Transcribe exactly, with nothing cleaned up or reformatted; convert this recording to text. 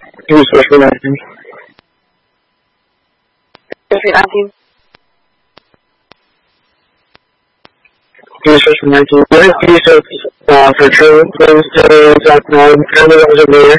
Can you search for nineteen? Search for nineteen. Can you search for nineteen? What is you search uh, for true things to dot com? How many hours a year?